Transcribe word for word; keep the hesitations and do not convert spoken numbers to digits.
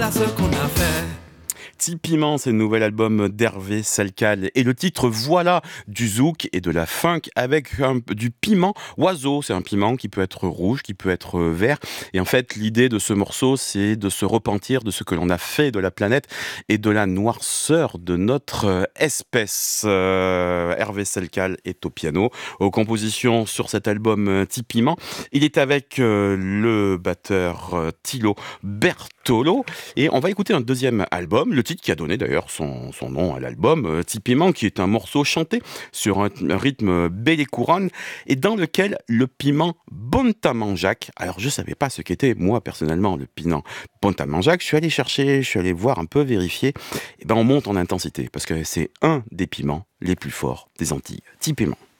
à ce qu'on a fait. Petit Piment, c'est le nouvel album d'Hervé Salcal. Et le titre, voilà, du zouk et de la funk avec un, du piment oiseau. C'est un piment qui peut être rouge, qui peut être vert. Et en fait, l'idée de ce morceau, c'est de se repentir de ce que l'on a fait de la planète et de la noirceur de notre espèce. Euh, Hervé Salcal est au piano, aux compositions sur cet album euh, Petit Piment. Il est avec euh, le batteur euh, Thilo Bertolo. Et on va écouter un deuxième album, le titre qui a donné d'ailleurs son, son nom à l'album, euh, Petit Piment, qui est un morceau chanté sur un, un rythme belle et couronne, et dans lequel le piment Bontamanjak, alors je savais pas ce qu'était moi personnellement le piment Bontamanjak, je suis allé chercher, je suis allé voir un peu vérifier, et ben on monte en intensité, parce que c'est un des piments les plus forts des Antilles. Petit Piment.